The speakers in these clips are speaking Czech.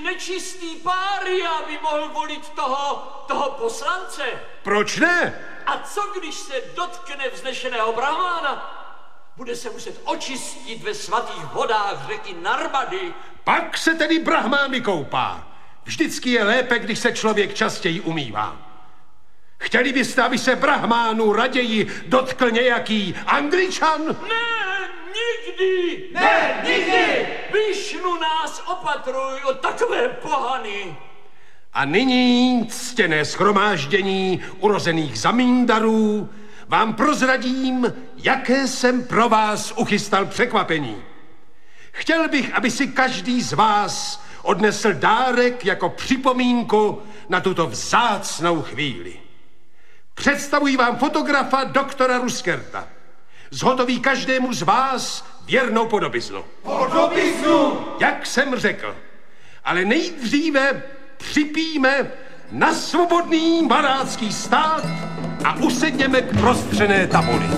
nečistý pária by mohl volit toho poslance. Proč ne? A co když se dotkne vznešeného brahmána? Bude se muset očistit ve svatých vodách řeky Narmady. Pak se tedy brahmán vykoupá. Vždycky je lépe, když se člověk častěji umývá. Chtěli byste, aby se brahmánu raději dotkl nějaký Angličan? Ne, nikdy! Ne, nikdy! Višnu nás opatruj od takové pohany. A nyní, ctěné shromáždění urozených zamíndarů, vám prozradím, jaké jsem pro vás uchystal překvapení. Chtěl bych, aby si každý z vás odnesl dárek jako připomínku na tuto vzácnou chvíli. Představuji vám fotografa doktora Ruskerta. Zhotoví každému z vás věrnou podobiznu. Podobiznu? Jak jsem řekl. Ale nejdříve připijme na svobodný marácký stát a usedněme k prostřené tabuli.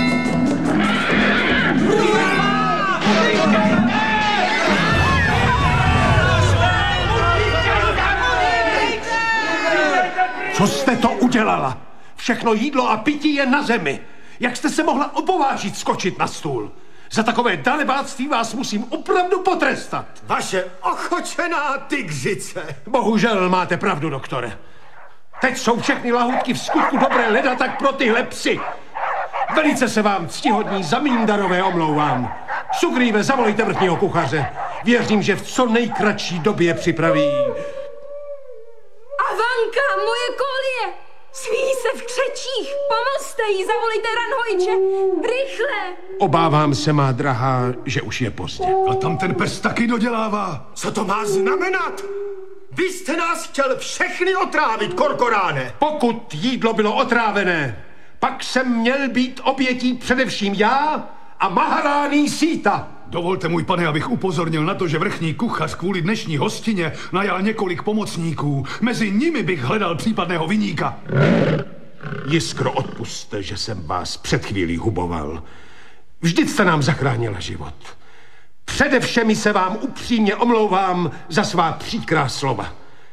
Co jste to udělala? Všechno jídlo a pití je na zemi. Jak jste se mohla opovážit skočit na stůl? Za takové dalebáctví vás musím opravdu potrestat. Vaše ochočená tygřice. Bohužel máte pravdu, doktore. Teď jsou všechny lahůdky v skutku dobré leda, tak pro tyhle psy. Velice se vám, ctihodní zamíndarové, omlouvám. Sugríve, zavolejte vrchního kuchaře. Věřím, že v co nejkratší době připraví. Avanka, moje kolie! Svíjí se v křečích! Pomozte jí, zavolejte ranhojče! Rychle! Obávám se, má drahá, že už je pozdě. A tam ten pes taky dodělává. Co to má znamenat? Vy jste nás chtěl všechny otrávit, Korkoráne. Pokud jídlo bylo otrávené, pak jsem měl být obětí především já a Maharáný Síta. Dovolte, můj pane, abych upozornil na to, že vrchní kuchař kvůli dnešní hostině najal několik pomocníků. Mezi nimi bych hledal případného viníka. Jiskro, odpusťte, že jsem vás před chvílí huboval. Vždyť jste nám zachránila život. Především se vám upřímně omlouvám za svá příkrá slova.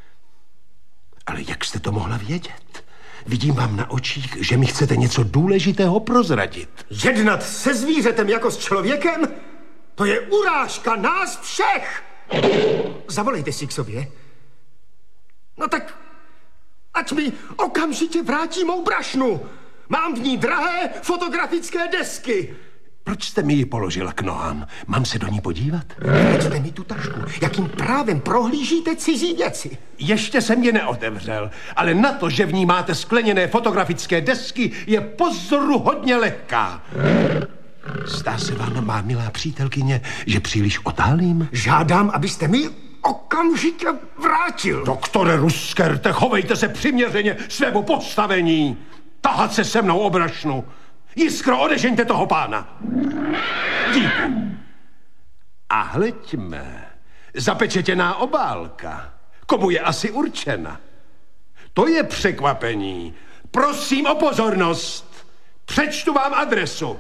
Ale jak jste to mohla vědět? Vidím vám na očích, že mi chcete něco důležitého prozradit. Jednat se zvířetem jako s člověkem? To je urážka nás všech! Zavolejte si k sobě. No tak, ať mi okamžitě vrátí mou brašnu. Mám v ní drahé fotografické desky. Proč jste mi ji položila k nohám? Mám se do ní podívat? Vraťte mi tu tašku. Jakým právem prohlížíte cizí věci? Ještě jsem je neotevřel, ale na to, že v ní máte skleněné fotografické desky, je pozoruhodně lehká. Zdá se vám, má milá přítelkyně, že příliš otálím? Žádám, abyste mi okamžitě vrátil. Doktore Ruskerte, chovejte se přiměřeně svému postavení. Tahat se se mnou o brašnu. Jiskro, odežeňte toho pána. Díky. A hleďme, zapečetěná obálka. Komu je asi určena? To je překvapení. Prosím o pozornost. Přečtu vám adresu.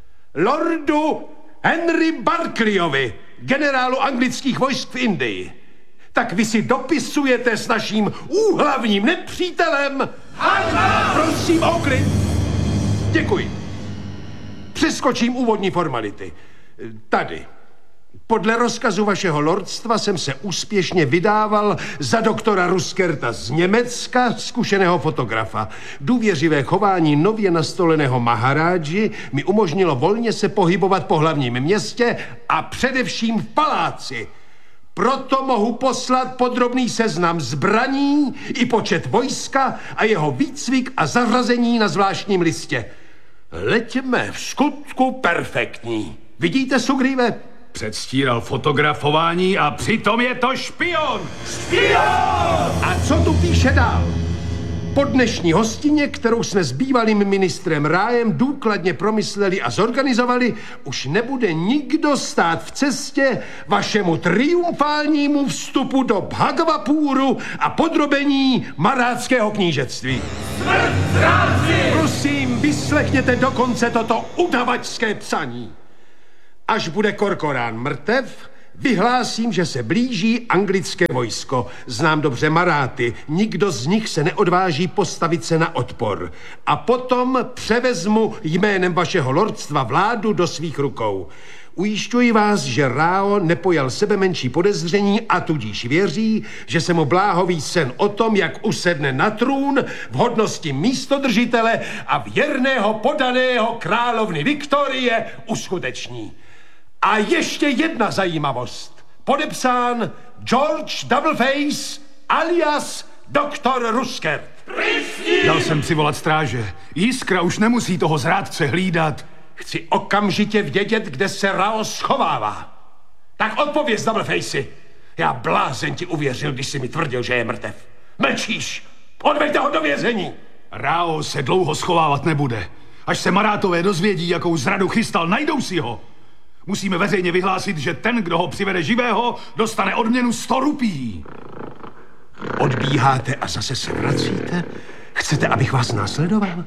Lordu Henry Barclayovi, generálu anglických vojsk v Indii. Tak vy si dopisujete s naším úhlavním nepřítelem? Prosím o klid. Děkuji. Přeskočím úvodní formality. Tady. Podle rozkazu vašeho lordstva jsem se úspěšně vydával za doktora Ruskerta z Německa, zkušeného fotografa. Důvěřivé chování nově nastoleného Maharádži mi umožnilo volně se pohybovat po hlavním městě a především v paláci. Proto mohu poslat podrobný seznam zbraní i počet vojska a jeho výcvik a zařazení na zvláštním listě. Leďme, v skutku perfektní. Vidíte, Sugríve? Předstíral fotografování a přitom je to špion! Špion! A co tu píše dál? Po dnešní hostině, kterou jsme s bývalým ministrem Rájem důkladně promysleli a zorganizovali, už nebude nikdo stát v cestě vašemu triumfálnímu vstupu do Bhagavapúru a podrobení Marátského knížectví. Smrt zráci! Prosím, vyslechněte dokonce toto udavačské psaní. Až bude Korkorán mrtev, Vyhlásím, že se blíží anglické vojsko. Znám dobře Maráty. Nikdo z nich se neodváží postavit se na odpor. A potom převezmu jménem vašeho lordstva vládu do svých rukou. Ujišťuji vás, že Rao nepojal sebe menší podezření a tudíž věří, že se mu bláhový sen o tom, jak usedne na trůn v hodnosti místodržitele a věrného podaného královny Viktorie uskuteční. A ještě jedna zajímavost. Podepsán George Doubleface alias Doktor Ruskert. Dal jsem přivolat stráže. Jiskra už nemusí toho zrádce hlídat. Chci okamžitě vědět, kde se Rao schovává. Tak odpověz, Doublefacey. Já blázen ti uvěřil, když jsi mi tvrdil, že je mrtev. Mlčíš. Odveďte ho do vězení. Rao se dlouho schovávat nebude. Až se Marátové dozvědí, jakou zradu chystal, najdou si ho. Musíme veřejně vyhlásit, že ten, kdo ho přivede živého, dostane odměnu 100 rupií. Odbíháte a zase se vracíte? Chcete, abych vás následoval?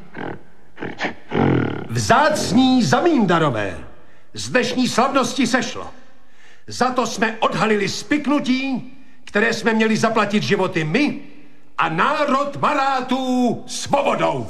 Vzácní zamíndarové, z dnešní slavnosti sešlo. Za to jsme odhalili spiknutí, které jsme měli zaplatit životy my a národ Marátů svobodou.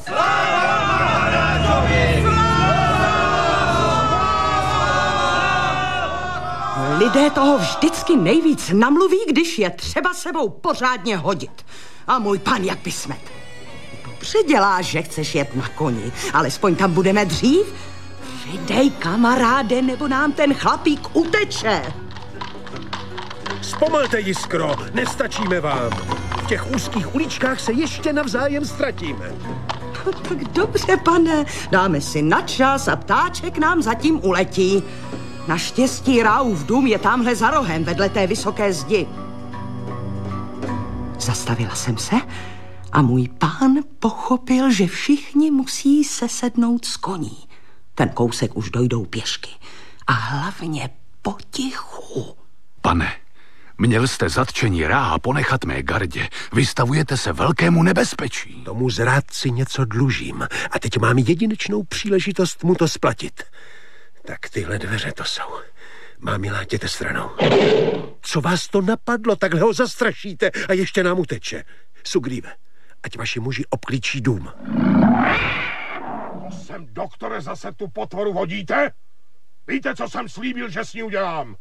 Lidé toho vždycky nejvíc namluví, když je třeba sebou pořádně hodit. A můj pán jak vysmet. Dobře děláš, že chceš jet na koni, alespoň tam budeme dřív. Přidej, kamaráde, nebo nám ten chlapík uteče. Zpomalte, Jiskro, nestačíme vám. V těch úzkých uličkách se ještě navzájem ztratíme. No, tak dobře, pane, dáme si na čas a ptáček nám zatím uletí. Naštěstí Raův dům je tamhle za rohem, vedle té vysoké zdi. Zastavila jsem se a můj pán pochopil, že všichni musí sesednout z koní. Ten kousek už dojdou pěšky. A hlavně potichu. Pane, měl jste zatčení Ráha ponechat mé gardě. Vystavujete se velkému nebezpečí. Tomu zrádci něco dlužím a teď mám jedinečnou příležitost mu to splatit. Tak tyhle dveře to jsou. Mámi, látěte stranou. Co vás to napadlo? Takhle ho zastrašíte a ještě nám uteče. Sugrive, ať vaši muži obklíčí dům. To sem, doktore, zase tu potvoru vodíte? Víte, co jsem slíbil, že s ní udělám?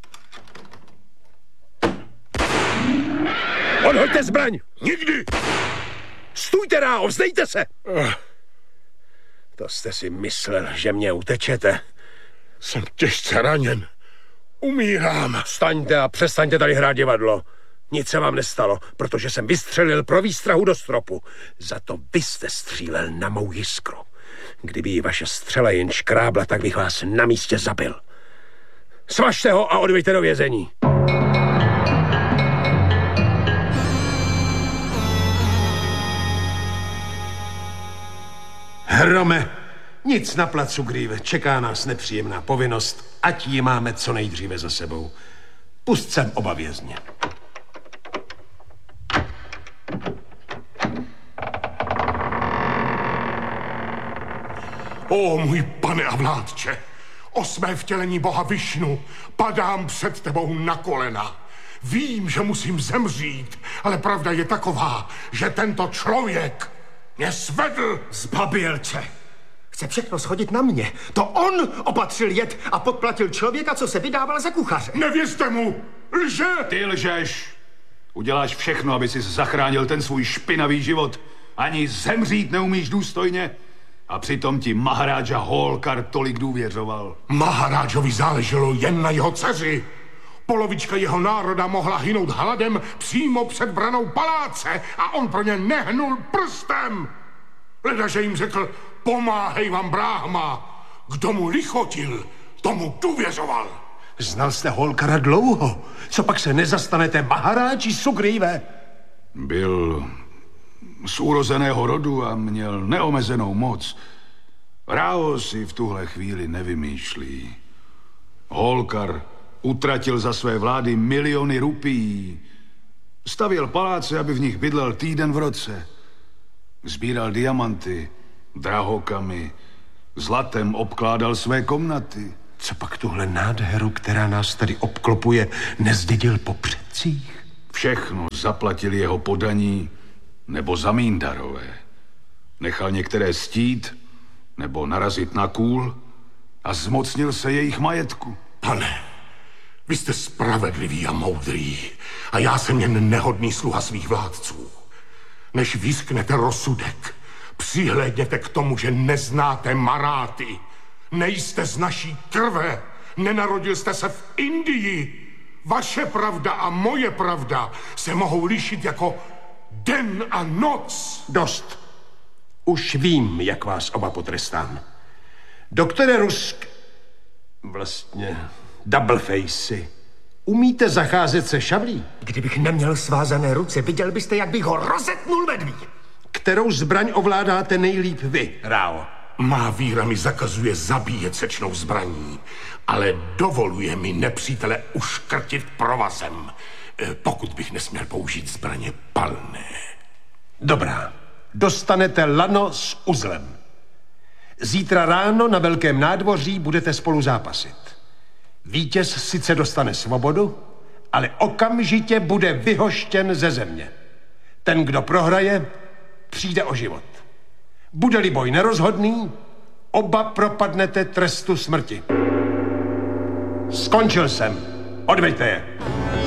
Odhoďte zbraň! Nikdy! Stůjte, Rao, vzdejte se! To jste si myslel, že mě utečete? Jsem těžce raněn. Umírám. Staňte a přestaňte tady hrát divadlo. Nic se vám nestalo, protože jsem vystřelil pro výstrahu do stropu. Za to vy jste střílel na mou jiskru. Kdyby jí vaše střela jen škrábla, tak bych vás na místě zabil. Svažte ho a odveďte do vězení. Hrome, nic na placu Grieve, čeká nás nepříjemná povinnost, ať ji máme co nejdříve za sebou. Pust sem oba vězně. O, můj pane a vládče, o své vtělení boha Višnu padám před tebou na kolena. Vím, že musím zemřít, ale pravda je taková, že tento člověk mě svedl. Zbabělče. Chce všechno shodit na mě. To on opatřil jed a podplatil člověka, co se vydával za kuchaře. Nevěřte mu! Lže! Ty lžeš! Uděláš všechno, aby si zachránil ten svůj špinavý život. Ani zemřít neumíš důstojně. A přitom ti Maharaja Holkar tolik důvěřoval. Maharajovi záleželo jen na jeho dceři. Polovička jeho národa mohla hynout hladem přímo před branou paláce a on pro ně nehnul prstem. Ledaže jim řekl, pomáhej vám Bráhma. Kdo mu lichotil, tomu důvěřoval. Znal jste Holkara dlouho. Co pak se nezastanete Maharáči Sugrive? Byl z urozeného rodu a měl neomezenou moc. Rao si v tuhle chvíli nevymýšlí. Holkar utratil za své vlády miliony rupií. Stavěl paláce, aby v nich bydlel týden v roce. Sbíral diamanty, drahokamy, zlatem obkládal své komnaty. Co pak tuhle nádheru, která nás tady obklopuje, nezdědil po předcích? Všechno zaplatili jeho podaní nebo zamíndarové. Nechal některé stít nebo narazit na kůl a zmocnil se jejich majetku. Pane, vy jste spravedlivý a moudrý a já jsem jen nehodný sluha svých vládců. Než vysknete rozsudek, přihlédněte k tomu, že neznáte Maráty. Nejste z naší krve, nenarodil jste se v Indii. Vaše pravda a moje pravda se mohou lišit jako den a noc. Dost. Už vím, jak vás oba potrestám. Doktore Rusk, vlastně Doublefacey, umíte zacházet se šavlí? Kdybych neměl svázané ruce, viděl byste, jak bych ho rozetnul vedví. Kterou zbraň ovládáte nejlíp vy, Rao? Má víra mi zakazuje zabíjet sečnou zbraní, ale dovoluje mi nepřítele uškrtit provazem, pokud bych nesměl použít zbraně palné. Dobrá. Dostanete lano s uzlem. Zítra ráno na Velkém nádvoří budete spolu zápasit. Vítěz sice dostane svobodu, ale okamžitě bude vyhoštěn ze země. Ten, kdo prohraje, přijde o život. Bude-li boj nerozhodný, oba propadnete trestu smrti. Skončil jsem. Odveďte je.